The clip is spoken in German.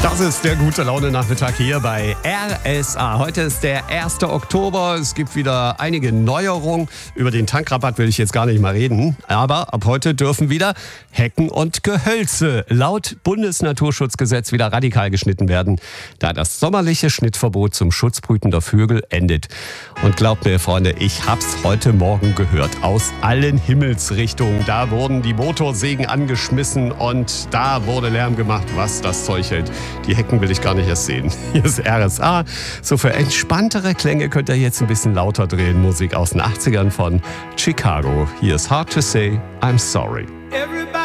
Das ist der gute Laune-Nachmittag hier bei RSA. Heute ist der 1. Oktober. Es gibt wieder einige Neuerungen. Über den Tankrabatt will ich jetzt gar nicht mal reden. Aber ab heute dürfen wieder Hecken und Gehölze laut Bundesnaturschutzgesetz wieder radikal geschnitten werden, da das sommerliche Schnittverbot zum Schutz brütender Vögel endet. Und glaubt mir, Freunde, ich hab's heute Morgen gehört. Aus allen Himmelsrichtungen. Da wurden die Motorsägen angeschmissen und da wurde Lärm gemacht, was das Zeug hält. Die Hecken will ich gar nicht erst sehen. Hier ist RSA. So für entspanntere Klänge könnt ihr jetzt ein bisschen lauter drehen. Musik aus den 80ern von Chicago. Hier ist Hard to Say I'm Sorry. Everybody